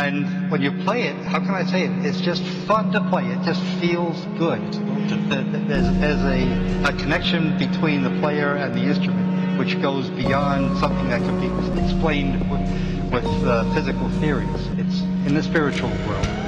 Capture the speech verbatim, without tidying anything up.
And when you play it, how can I say it? It's just fun to play. It just feels good. There's, there's a, a connection between the player and the instrument, which goes beyond something that can be explained with, with uh, physical theories. It's in the spiritual world.